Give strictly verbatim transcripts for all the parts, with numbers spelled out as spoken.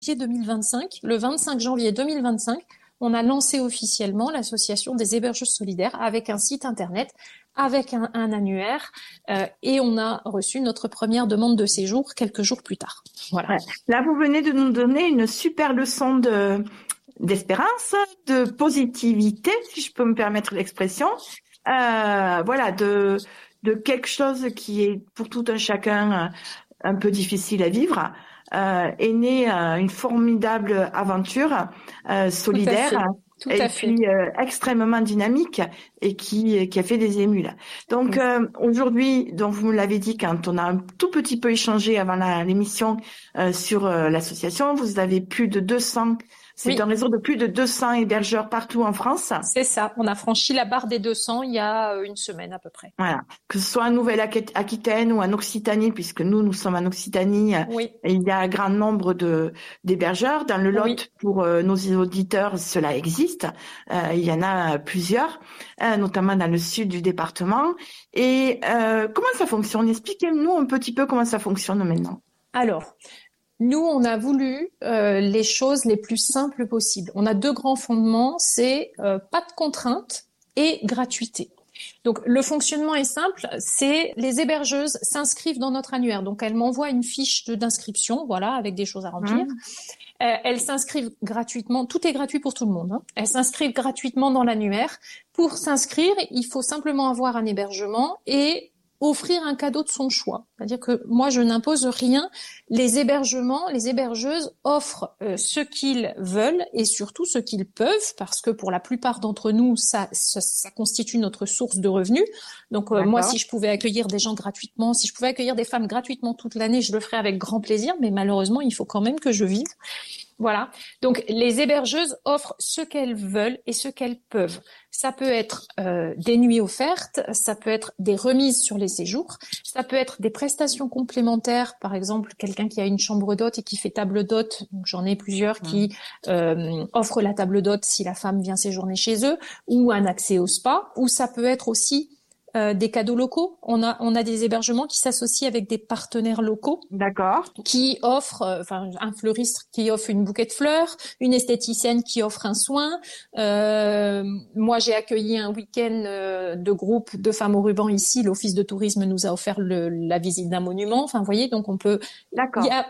deux mille vingt-cinq, le vingt-cinq janvier deux mille vingt-cinq, on a lancé officiellement l'association des hébergeuses solidaires avec un site internet, avec un, un annuaire, euh, et on a reçu notre première demande de séjour quelques jours plus tard. Voilà. Ouais. Là, vous venez de nous donner une super leçon de d'espérance, de positivité, si je peux me permettre l'expression. Euh, voilà, de de quelque chose qui est pour tout un chacun un peu difficile à vivre. Euh, est née euh, une formidable aventure euh, solidaire Tout et à puis fait. euh, extrêmement dynamique et qui qui a fait des émus là. Donc Oui. euh, aujourd'hui, donc vous me l'avez dit quand on a un tout petit peu échangé avant la, l'émission euh, sur euh, l'association, vous avez plus de deux cents. C'est Oui. un réseau de plus de deux cents hébergeurs partout en France. C'est ça. On a franchi la barre des deux cents il y a une semaine à peu près. Voilà. Que ce soit en Nouvelle-Aquitaine ou en Occitanie, puisque nous, nous sommes en Occitanie, Oui. il y a un grand nombre de d'hébergeurs. Dans le Lot, Oui. pour euh, nos auditeurs, cela existe. Euh, il y en a plusieurs, euh, notamment dans le sud du département. Et euh, comment ça fonctionne? Expliquez-nous un petit peu comment ça fonctionne maintenant. Alors, nous, on a voulu euh, les choses les plus simples possibles. On a deux grands fondements, c'est euh, pas de contraintes et gratuité. Donc, le fonctionnement est simple, c'est les hébergeuses s'inscrivent dans notre annuaire. Donc, elles m'envoient une fiche de, d'inscription, voilà, avec des choses à remplir. Mmh. Euh, elles s'inscrivent gratuitement, tout est gratuit pour tout le monde. Hein. Elles s'inscrivent gratuitement dans l'annuaire. Pour s'inscrire, il faut simplement avoir un hébergement et offrir un cadeau de son choix. C'est-à-dire que moi, je n'impose rien. Les hébergements, les hébergeuses offrent euh, ce qu'ils veulent et surtout ce qu'ils peuvent, parce que pour la plupart d'entre nous, ça, ça, ça constitue notre source de revenus. Donc euh, moi, si je pouvais accueillir des gens gratuitement, si je pouvais accueillir des femmes gratuitement toute l'année, je le ferais avec grand plaisir, mais malheureusement, il faut quand même que je vive. Voilà. Donc, les hébergeuses offrent ce qu'elles veulent et ce qu'elles peuvent. Ça peut être euh, des nuits offertes, ça peut être des remises sur les séjours, ça peut être des prestations complémentaires. Par exemple, quelqu'un qui a une chambre d'hôte et qui fait table d'hôte. Donc, j'en ai plusieurs qui euh, offrent la table d'hôte si la femme vient séjourner chez eux, ou un accès au spa. Ou ça peut être aussi Euh, des cadeaux locaux. On a on a des hébergements qui s'associent avec des partenaires locaux. D'accord. Qui offrent, euh, enfin un fleuriste qui offre une bouquet de fleurs, une esthéticienne qui offre un soin. Euh, moi, j'ai accueilli un week-end euh, de groupe de femmes au ruban ici. L'office de tourisme nous a offert le, la visite d'un monument. Enfin, vous voyez, donc on peut. D'accord. Il y a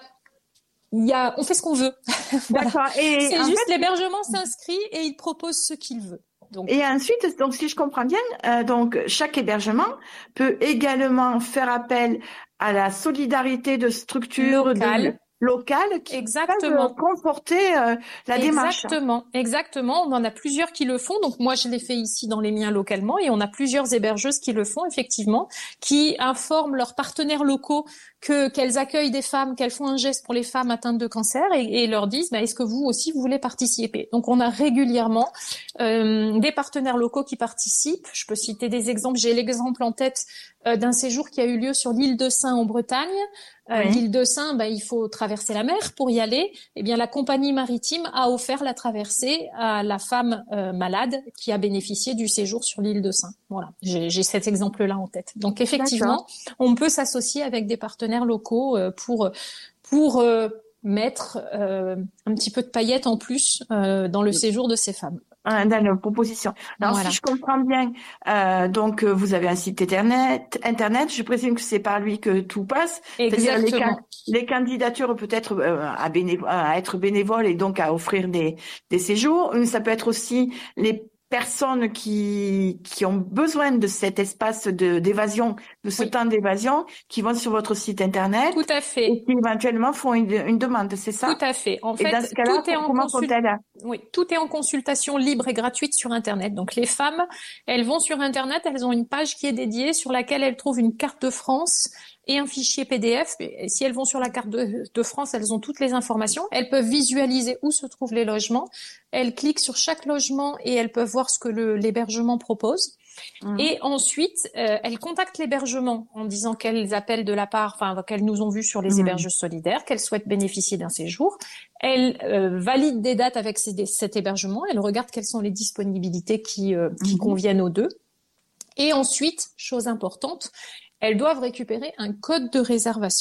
il y a, on fait ce qu'on veut. Voilà. D'accord. Et c'est en juste fait, l'hébergement s'inscrit et il propose ce qu'il veut. Donc, et ensuite, donc si je comprends bien, euh, donc chaque hébergement peut également faire appel à la solidarité de structures local. de, locales qui Exactement. peuvent conforter euh, la démarche. Exactement, exactement. On en a plusieurs qui le font. Donc moi, je l'ai fait ici dans les miens localement, et on a plusieurs hébergeuses qui le font effectivement, qui informent leurs partenaires locaux que qu'elles accueillent des femmes, qu'elles font un geste pour les femmes atteintes de cancer, et, et leur disent bah, est-ce que vous aussi vous voulez participer. Donc on a régulièrement euh, des partenaires locaux qui participent. Je peux citer des exemples. J'ai l'exemple en tête euh, d'un séjour qui a eu lieu sur l'île de Sein en Bretagne. Euh, Oui. L'île de Sein, bah, il faut traverser la mer pour y aller. Eh bien, la compagnie maritime a offert la traversée à la femme euh, malade qui a bénéficié du séjour sur l'île de Sein. Voilà, j'ai, j'ai cet exemple-là en tête. Donc, effectivement, D'accord. on peut s'associer avec des partenaires locaux euh, pour pour euh, mettre euh, un petit peu de paillettes en plus euh, dans le séjour de ces femmes. Dans la proposition. Alors, Voilà. si je comprends bien, euh, donc euh, vous avez un site internet. Internet, je présume que c'est par lui que tout passe. C'est-à-dire les, can- les candidatures peut-être euh, à, bénévo- à être bénévoles et donc à offrir des, des séjours. Ça peut être aussi les personnes qui qui ont besoin de cet espace de d'évasion, de ce Oui. temps d'évasion, qui vont sur votre site internet. Tout à fait. Et qui éventuellement font une, une demande, c'est ça? Tout à fait. En Et fait, dans ce cas-là, tout est en comment consultation. font-elles? Oui, tout est en consultation libre et gratuite sur Internet. Donc les femmes, elles vont sur Internet, elles ont une page qui est dédiée sur laquelle elles trouvent une carte de France et un fichier P D F. Et si elles vont sur la carte de, de France, elles ont toutes les informations. Elles peuvent visualiser où se trouvent les logements. Elles cliquent sur chaque logement et elles peuvent voir ce que le, l'hébergement propose. Mmh. Et ensuite, euh, elles contactent l'hébergement en disant qu'elles appellent de la part, enfin qu'elles nous ont vues sur les mmh. hébergeuses solidaires, qu'elles souhaitent bénéficier d'un séjour. Elles euh, valident des dates avec ces, cet hébergement. Elles regardent quelles sont les disponibilités qui, euh, qui mmh. conviennent aux deux. Et ensuite, chose importante, elles doivent récupérer un code de réservation.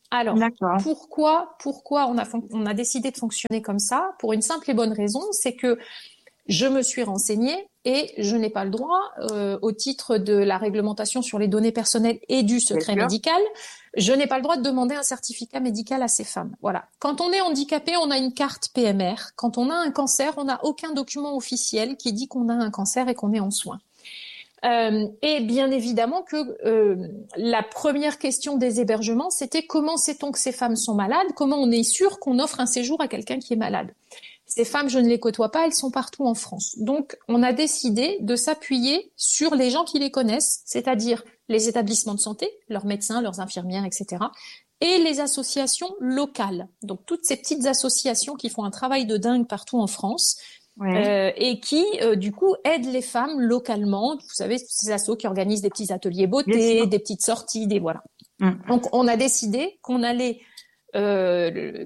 Alors, D'accord. pourquoi, pourquoi on a, fon- on a décidé de fonctionner comme ça? Pour une simple et bonne raison, c'est que je me suis renseignée et je n'ai pas le droit, euh, au titre de la réglementation sur les données personnelles et du Bien secret sûr. médical, je n'ai pas le droit de demander un certificat médical à ces femmes. Voilà. Quand on est handicapé, on a une carte P M R. Quand on a un cancer, on n'a aucun document officiel qui dit qu'on a un cancer et qu'on est en soins. Euh, et bien évidemment que euh, la première question des hébergements, c'était comment sait-on que ces femmes sont malades? Comment on est sûr qu'on offre un séjour à quelqu'un qui est malade? Ces femmes, je ne les côtoie pas, elles sont partout en France. Donc, on a décidé de s'appuyer sur les gens qui les connaissent, c'est-à-dire les établissements de santé, leurs médecins, leurs infirmières, et cetera, et les associations locales. Donc, toutes ces petites associations qui font un travail de dingue partout en France, Oui. euh, et qui, euh, du coup, aident les femmes localement. Vous savez, ces assos qui organisent des petits ateliers Bien beauté, sûr. des petites sorties, des voilà. Mm. Donc, on a décidé qu'on allait euh, le-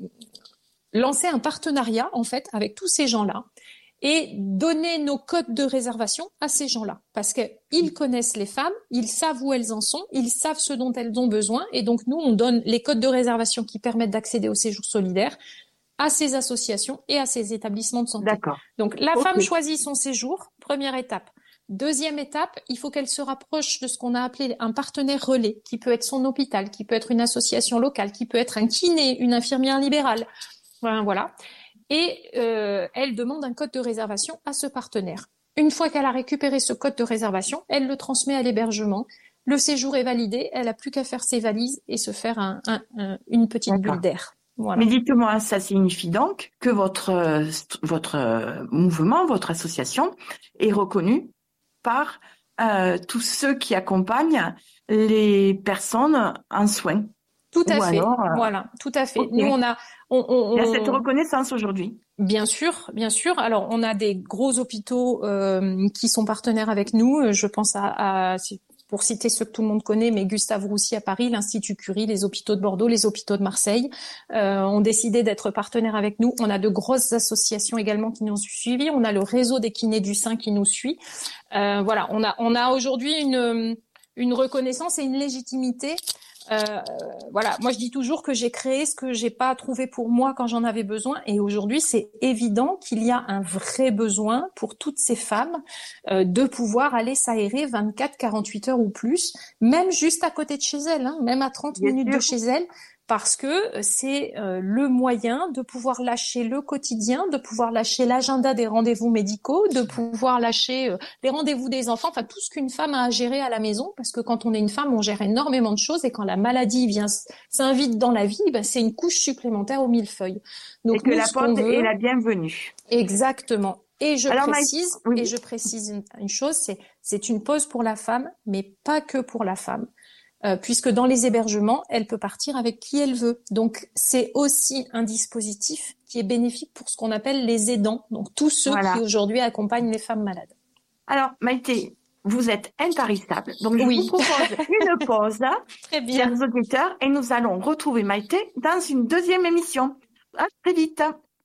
lancer un partenariat, en fait, avec tous ces gens-là et donner nos codes de réservation à ces gens-là. Parce qu'ils connaissent les femmes, ils savent où elles en sont, ils savent ce dont elles ont besoin. Et donc, nous, on donne les codes de réservation qui permettent d'accéder au séjour solidaire à ces associations et à ces établissements de santé. D'accord. Donc, la Ok. femme choisit son séjour, première étape. Deuxième étape, il faut qu'elle se rapproche de ce qu'on a appelé un partenaire relais, qui peut être son hôpital, qui peut être une association locale, qui peut être un kiné, une infirmière libérale. Voilà. voilà. Et euh, elle demande un code de réservation à ce partenaire. Une fois qu'elle a récupéré ce code de réservation, elle le transmet à l'hébergement. Le séjour est validé, elle n'a plus qu'à faire ses valises et se faire un, un, un, une petite D'accord. bulle d'air. Voilà. Mais dites-moi, ça signifie donc que votre, euh, st- votre euh, mouvement, votre association est reconnue par euh, tous ceux qui accompagnent les personnes en soins. Tout à Ou fait. alors, euh, Voilà, tout à fait. ok. Nous, on a, on, on, Il y a cette on- reconnaissance aujourd'hui. bien sûr, bien sûr. Alors, on a des gros hôpitaux euh, qui sont partenaires avec nous. Je pense à, à pour citer ceux que tout le monde connaît, mais Gustave Roussy à Paris, l'Institut Curie, les hôpitaux de Bordeaux, les hôpitaux de Marseille euh, ont décidé d'être partenaires avec nous. On a de grosses associations également qui nous ont suivis. On a le réseau des kinés du sein qui nous suit. Euh, voilà, on a, on a aujourd'hui une, une reconnaissance et une légitimité. Euh, voilà, moi je dis toujours que j'ai créé ce que j'ai pas trouvé pour moi quand j'en avais besoin, et aujourd'hui c'est évident qu'il y a un vrai besoin pour toutes ces femmes euh, de pouvoir aller s'aérer vingt-quatre, quarante-huit heures ou plus, même juste à côté de chez elles, hein, même à trente Bien minutes sûr. de chez elles, parce que c'est euh, le moyen de pouvoir lâcher le quotidien, de pouvoir lâcher l'agenda des rendez-vous médicaux, de pouvoir lâcher euh, les rendez-vous des enfants, enfin tout ce qu'une femme a à gérer à la maison, parce que quand on est une femme, on gère énormément de choses, et quand la maladie vient s- s'invite dans la vie, ben, c'est une couche supplémentaire au millefeuille. Et Donc que nous, la ce qu'on porte est veut, la bienvenue. exactement. Et je Alors, Maï- précise, oui. et je précise une, une chose, c'est c'est une pause pour la femme, mais pas que pour la femme. Euh, puisque dans les hébergements, elle peut partir avec qui elle veut. Donc, c'est aussi un dispositif qui est bénéfique pour ce qu'on appelle les aidants, donc tous ceux Voilà. qui aujourd'hui accompagnent les femmes malades. Alors, Maïté, vous êtes intarissable. Donc, je Oui. vous propose une pause, Très bien. chers auditeurs, et nous allons retrouver Maïté dans une deuxième émission. À très vite.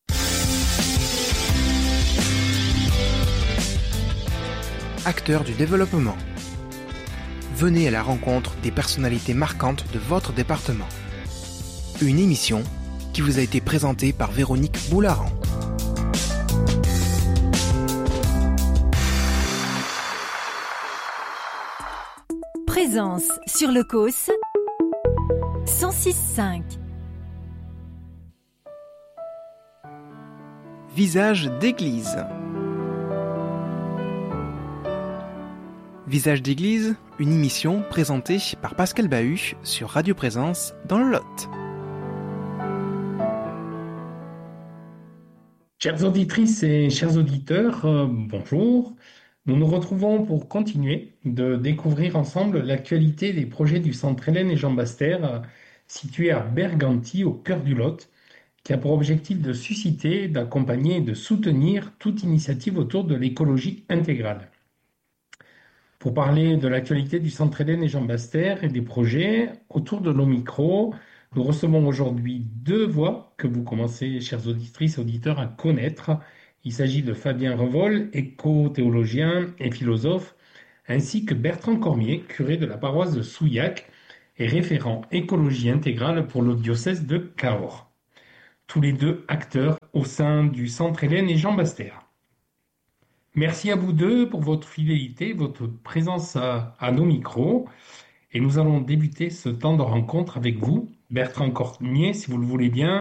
Acteurs du développement. Venez à la rencontre des personnalités marquantes de votre département. Une émission qui vous a été présentée par Véronique Boularan. Présence sur le C O S cent six virgule cinq. Visage d'église. Visage d'église, une émission présentée par Pascal Bahut sur Radio Présence dans le Lot. Chères auditrices et chers auditeurs, euh, bonjour. Nous nous retrouvons pour continuer de découvrir ensemble l'actualité des projets du Centre Hélène et Jean Baster, euh, situé à Berganti, au cœur du Lot, qui a pour objectif de susciter, d'accompagner et de soutenir toute initiative autour de l'écologie intégrale. Pour parler de l'actualité du Centre Hélène et Jean Baster et des projets autour de l'Omicro, nous recevons aujourd'hui deux voix que vous commencez, chères auditrices et auditeurs, à connaître. Il s'agit de Fabien Revol, éco-théologien et philosophe, ainsi que Bertrand Cormier, curé de la paroisse de Souillac et référent écologie intégrale pour le diocèse de Cahors. Tous les deux acteurs au sein du Centre Hélène et Jean Baster. Merci à vous deux pour votre fidélité, votre présence à, à nos micros. Et nous allons débuter ce temps de rencontre avec vous, Bertrand Cormier, si vous le voulez bien.